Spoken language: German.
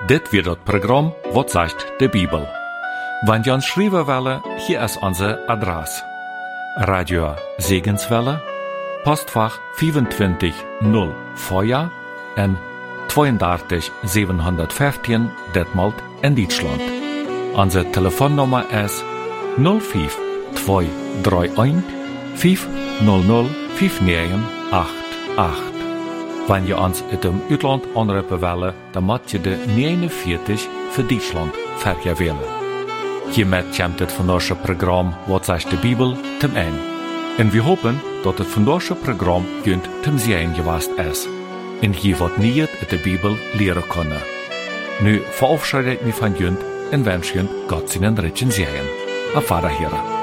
Dit wird das Programm «Was sagt die Bibel?». Wenn ihr uns schreiben wollen, hier ist unsere Adresse. Radio Segenswelle, Postfach 25 0 Feuer en 32 715 Detmold in Deutschland. Unsere Telefonnummer ist 05 231 500 5988. Wenn ihr uns in dem Utland anrufen wollen, dann macht ihr de 49 für Deutschland vergewählen. Hiermit kommt das vandaagse Programm «Wat zegt de Bibel?» zum Ende. Und wir hoffen, dass das vandaagse Programm junt zum Sehen gewesen ist. Und je wat nieuws in der Bibel leren können. Nu verabschiede ich mich von junt und wünsche junt Gott seinen Ritchen Sehen. Auf Wiederhören.